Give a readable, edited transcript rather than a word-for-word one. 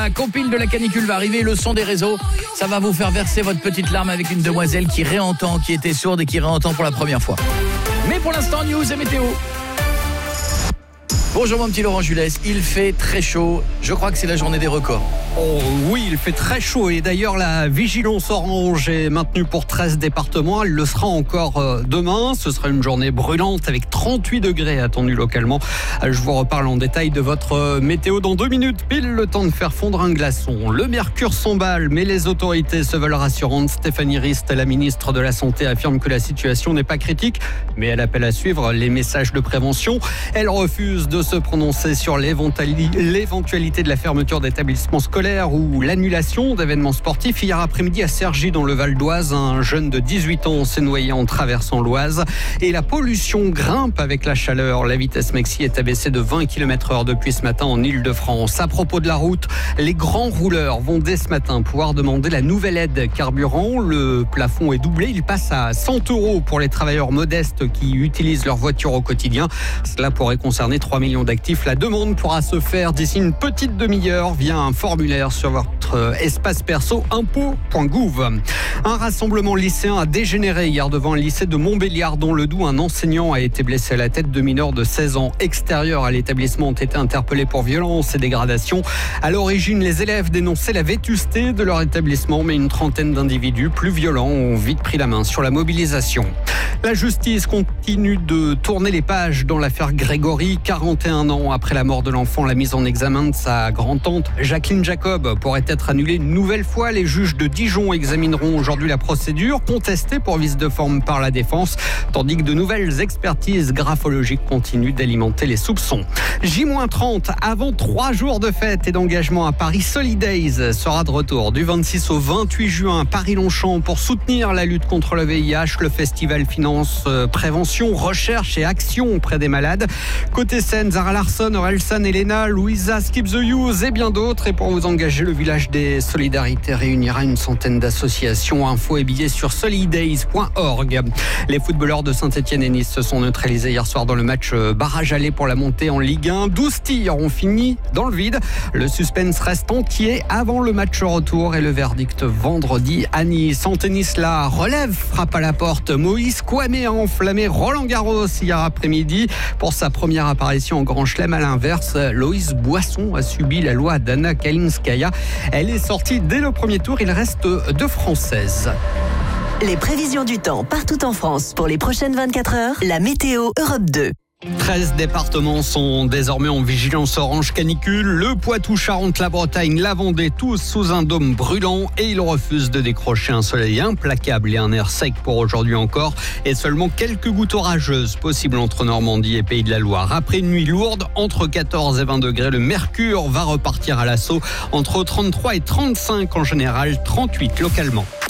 La compile de la canicule va arriver, le son des réseaux, ça va vous faire verser votre petite larme avec une demoiselle qui réentend, qui était sourde et qui réentend pour la première fois. Mais pour l'instant, news et météo. Bonjour mon petit Laurent Jules, il fait très chaud, je crois que c'est la journée des records. Oh oui, il fait très chaud et d'ailleurs la vigilance orange est maintenue pour 13 départements. Elle le sera encore demain. Ce sera une journée brûlante avec 38 degrés attendus localement. Je vous reparle en détail de votre météo dans 2 minutes. Pile le temps de faire fondre un glaçon. Le mercure s'emballe, mais les autorités se veulent rassurantes. Stéphanie Rist, la ministre de la Santé, affirme que la situation n'est pas critique, mais elle appelle à suivre les messages de prévention. Elle refuse de se prononcer sur l'éventualité de la fermeture d'établissements scolaires ou l'annulation d'événements sportifs. Hier après-midi à Cergy dans le Val d'Oise, un jeune de 18 ans s'est noyé en traversant l'Oise et la pollution grimpe avec la chaleur. La vitesse maxi est abaissée de 20 km/h depuis ce matin en Ile-de-France. À propos de la route, les grands rouleurs vont dès ce matin pouvoir demander la nouvelle aide carburant. Le plafond est doublé, il passe à 100 € pour les travailleurs modestes qui utilisent leur voiture au quotidien. Cela pourrait concerner 3 millions d'actifs. La demande pourra se faire d'ici une petite demi-heure via un formulaire sur votre espace perso impôts.gouv. Un rassemblement lycéen a dégénéré hier devant un lycée de Montbéliard dans le Doubs. Un enseignant a été blessé à la tête. 2 mineurs de 16 ans extérieurs à l'établissement ont été interpellés pour violence et dégradation. À l'origine, les élèves dénonçaient la vétusté de leur établissement, mais une trentaine d'individus plus violents ont vite pris la main sur la mobilisation. La justice continue de tourner les pages dans l'affaire Grégory. 41 ans après la mort de l'enfant, la mise en examen de sa grand-tante Jacqueline Jacob pourrait être annulée une nouvelle fois. Les juges de Dijon examineront aujourd'hui la procédure contestée pour vice de forme par la défense, tandis que de nouvelles expertises graphologiques continuent d'alimenter les soupçons. J-30 avant 3 jours de fête et d'engagement à Paris. Solidays sera de retour du 26 au 28 juin à Paris-Longchamp pour soutenir la lutte contre le VIH. Le festival finance prévention, recherche et action auprès des malades. Côté scène, Zara Larsson, Orelsan, Elena, Louisa, Skip the Use et bien d'autres. Et pour vous engager, le village des solidarités réunira une centaine d'associations. Infos et billets sur solidays.org. Les footballeurs de Saint-Etienne et Nice se sont neutralisés hier soir dans le match barrage aller pour la montée en Ligue 1. 12 tirs ont fini dans le vide. Le suspense reste entier avant le match retour et le verdict vendredi à Nice. En tennis, la relève frappe à la porte. Moïse Kouamé a enflammé Roland Garros hier après-midi pour sa première apparition en Grand Chelem. À l'inverse, Loïs Boisson a subi la loi d'Anna Kalinskaya. Elle est sortie dès le premier tour. Il reste 2 Françaises. Les prévisions du temps partout en France pour les prochaines 24 heures. La météo Europe 2. 13 départements sont désormais en vigilance orange canicule. Le Poitou, Charente, la Bretagne, la Vendée, tous sous un dôme brûlant. Et ils refusent de décrocher un soleil implacable et un air sec pour aujourd'hui encore. Et seulement quelques gouttes orageuses possibles entre Normandie et Pays de la Loire. Après une nuit lourde, entre 14 et 20 degrés, le mercure va repartir à l'assaut. Entre 33 et 35 en général, 38 localement.